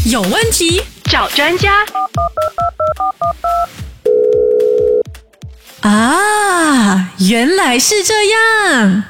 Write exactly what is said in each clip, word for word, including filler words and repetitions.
有问题找专家。啊，原来是这样。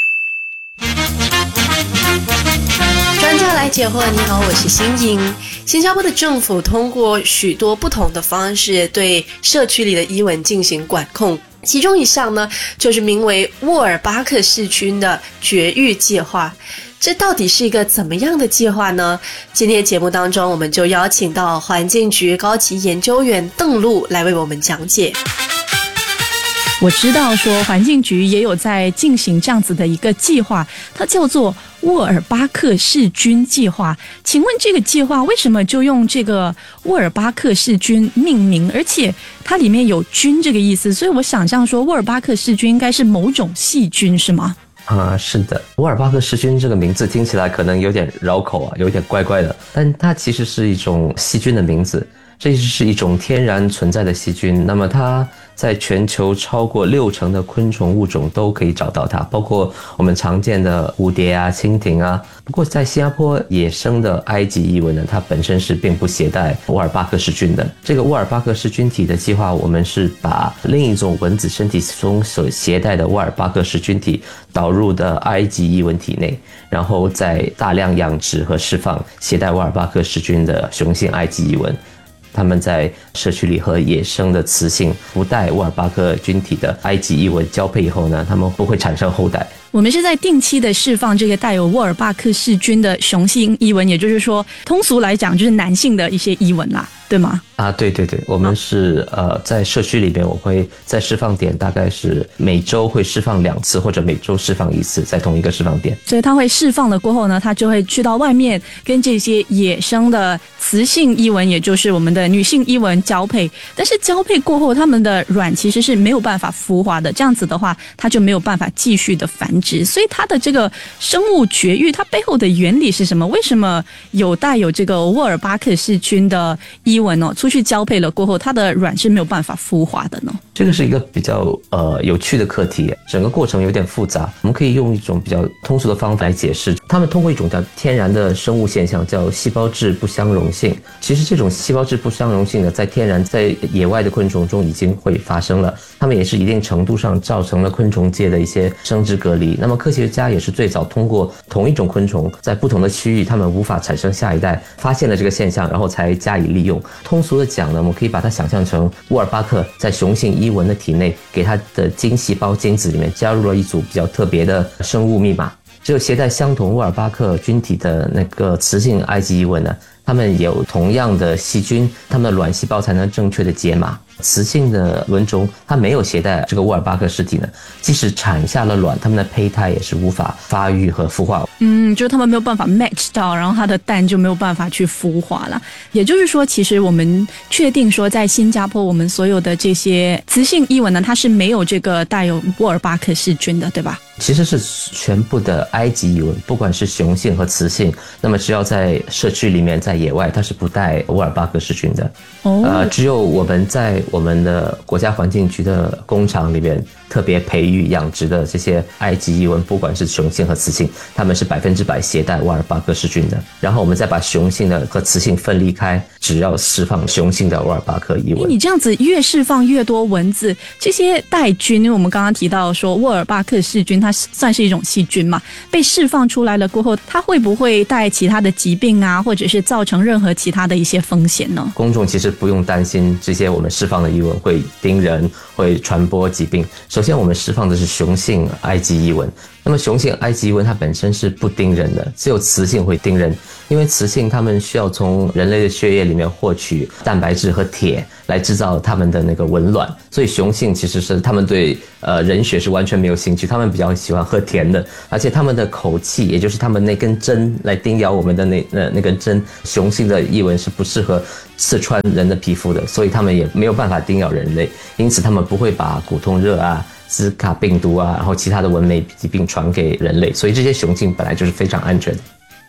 专家来解惑，你好，我是欣颖。新加坡的政府通过许多不同的方式对社区里的伊蚊进行管控，其中一项呢，就是名为沃尔巴克氏菌的绝育计划。这到底是一个怎么样的计划呢？今天节目当中，我们就邀请到环境局高级研究员邓露来为我们讲解。 我知道说环境局也有在进行这样子的一个计划，它叫做沃尔巴克氏菌计划。请问这个计划为什么就用这个沃尔巴克氏菌命名，而且它里面有菌这个意思，所以我想象说沃尔巴克氏菌应该是某种细菌，是吗？ 啊、呃，是的，沃尔巴克氏菌这个名字听起来可能有点绕口啊，有点怪怪的，但它其实是一种细菌的名字。这是一种天然存在的细菌，那么它在全球超过六成的昆虫物种都可以找到它，包括我们常见的蝴蝶啊、蜻蜓啊。不过在新加坡野生的埃及伊蚊呢，它本身是并不携带沃尔巴克氏菌的。这个沃尔巴克氏菌体的计划，我们是把另一种蚊子身体中所携带的沃尔巴克氏菌体导入的埃及伊蚊体内，然后再大量养殖和释放携带沃尔巴克氏菌的雄性埃及伊蚊。他们在社区里和野生的雌性不带沃尔巴克菌体的埃及伊蚊交配以后呢，他们不会产生后代。 我们是在定期的释放这个带有沃尔巴克氏菌的雄性伊蚊，也就是说通俗来讲就是男性的一些伊蚊啦，对吗？ 啊，对对对，我们是、啊、呃在社区里边，我会在释放点大概是每周会释放两次，或者每周释放一次，在同一个释放点。 所以它会释放了过后呢，它就会去到外面跟这些野生的雌性伊蚊，也就是我们的女性伊蚊交配。但是交配过后，它们的卵其实是没有办法孵化的，这样子的话，它就没有办法继续的繁殖。所以它的这个生物绝育，它背后的原理是什么？为什么有带有这个沃尔巴克氏菌的伊蚊哦，出去交配了过后，它的卵是没有办法孵化的呢？ 这个是一个比较呃有趣的课题，整个过程有点复杂。我们可以用一种比较通俗的方法来解释，他们通过一种叫天然的生物现象，叫细胞质不相容性。其实这种细胞质不相容性呢，在天然在野外的昆虫中已经会发生了，它们也是一定程度上造成了昆虫界的一些生殖隔离。那么科学家也是最早通过同一种昆虫在不同的区域，它们无法产生下一代，发现了这个现象，然后才加以利用。通俗的讲呢，我们可以把它想象成沃尔巴克在雄性伊蚊的体内，给它的精细胞精子里面加入了一组比较特别的生物密码。只有携带相同沃尔巴克菌体的那个雌性埃及伊蚊呢，它们有同样的细菌，它们的卵细胞才能正确的解码。雌性的蚊种它没有携带这个沃尔巴克氏体呢，即使产下了卵，它们的胚胎也是无法发育和孵化。 嗯，就是它们没有办法 match 到，然后它的蛋就没有办法去孵化了。也就是说，其实我们确定说，在新加坡我们所有的这些雌性伊蚊呢，它是没有这个带有沃尔巴克氏菌的，对吧？ 其实是全部的埃及伊蚊，不管是雄性和雌性，那么只要在社区里面，在野外，它是不带沃尔巴克氏菌的。哦，呃，只有我们在我们的国家环境局的工厂里面特别培育养殖的这些埃及伊蚊，不管是雄性和雌性，它们是百分之百携带沃尔巴克氏菌的。然后我们再把雄性的和雌性分离开，只要释放雄性的沃尔巴克伊蚊。 你这样子越释放越多蚊子，这些带菌，因为我们刚刚提到说沃尔巴克氏菌它算是一种细菌嘛，被释放出来了过后，它会不会带其他的疾病啊，或者是造成任何其他的一些风险呢？ 公众其实不用担心这些我们释放的伊蚊会叮人，会传播疾病。首先我们释放的是雄性埃及伊蚊，那么雄性埃及伊蚊它本身是不叮人的，只有雌性会叮人，因为雌性它们需要从人类的血液里面获取蛋白质和铁来制造它们的那个蚊卵，所以雄性其实是它们对呃人血是完全没有兴趣，它们比较喜欢喝甜的，而且它们的口气，也就是它们那根针来叮咬我们的那那那根针，雄性的伊蚊是不适合刺穿人的皮肤的，所以它们也没有办法叮咬人类，因此它们不会把骨痛热啊、兹卡病毒啊，然后其他的蚊媒疾病传给人类，所以这些雄性本来就是非常安全的。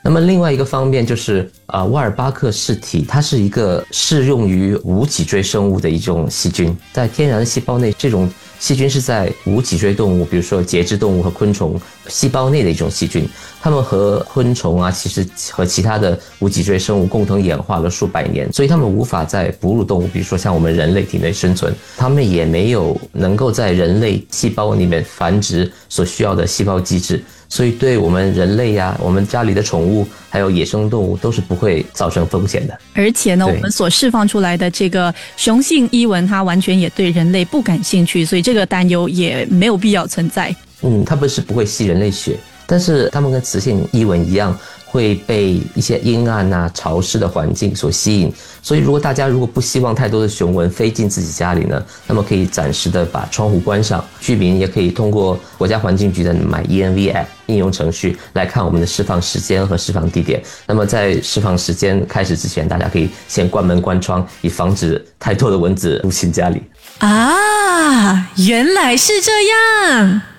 那么另外一个方面就是啊、呃，沃尔巴克氏体，它是一个适用于无脊椎生物的一种细菌，在天然的细胞内，这种细菌是在无脊椎动物，比如说节肢动物和昆虫细胞内的一种细菌，它们和昆虫啊，其实和其他的无脊椎生物共同演化了数百年，所以它们无法在哺乳动物，比如说像我们人类体内生存，它们也没有能够在人类细胞里面繁殖所需要的细胞机制。所以对我们人类呀、啊，我们家里的宠物，还有野生动物都是不会造成风险的。 而且呢，我们所释放出来的这个雄性伊蚊，它完全也对人类不感兴趣，所以这个担忧也没有必要存在。 嗯，它们是不会吸人类血，但是它们跟雌性伊蚊一样，会被一些阴暗啊、潮湿的环境所吸引。所以如果大家如果不希望太多的雄蚊飞进自己家里呢，那么可以暂时的把窗户关上。居民也可以通过国家环境局的买 E N V App 应用程序来看我们的释放时间和释放地点。那么在释放时间开始之前，大家可以先关门关窗，以防止太多的蚊子入侵家里。 啊，原来是这样。